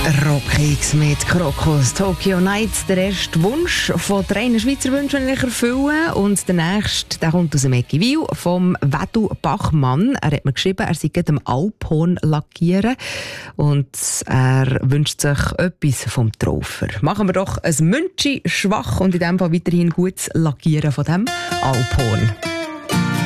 Rockix mit Krokus, Tokyo Nights, der erste Wunsch von 3 Schweizer Wünschen ich erfüllen. Und der nächste, der kommt aus dem Eckiwil, vom Wedu Bachmann. Er hat mir geschrieben, er sei gerade am Alphorn lackieren und er wünscht sich etwas vom Traufer. Machen wir doch ein Münchi schwach und in dem Fall weiterhin gutes Lackieren von dem Alphorn.